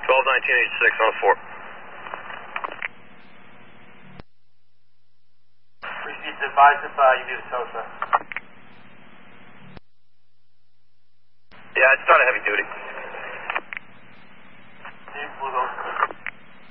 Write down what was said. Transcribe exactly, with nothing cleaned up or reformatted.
twelve nineteen eighty-six on a four. Received advice if uh, you need a tow, sir. Yeah, it's not a heavy duty. Team, we'll go.